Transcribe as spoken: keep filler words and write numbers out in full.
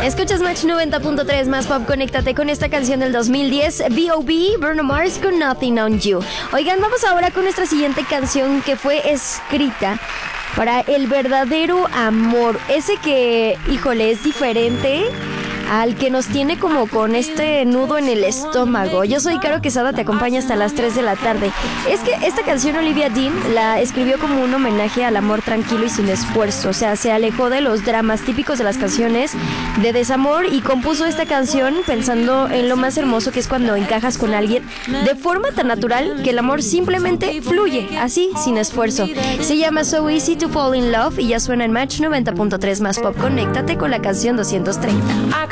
Escuchas Match noventa punto tres más pop. Conéctate con esta canción del dos mil diez, B O B, Bruno Mars con Nothing on You. Oigan, vamos ahora con nuestra siguiente canción que fue escrita para el verdadero amor. Ese que, híjole, es diferente al que nos tiene como con este nudo en el estómago. Yo soy Caro Quesada, te acompaño hasta las tres de la tarde. Es que esta canción Olivia Dean la escribió como un homenaje al amor tranquilo y sin esfuerzo. O sea, se alejó de los dramas típicos de las canciones de desamor y compuso esta canción pensando en lo más hermoso que es cuando encajas con alguien de forma tan natural que el amor simplemente fluye, así, sin esfuerzo. Se llama So Easy to Fall in Love y ya suena en Match noventa punto tres más pop. Conéctate con la canción doscientos treinta.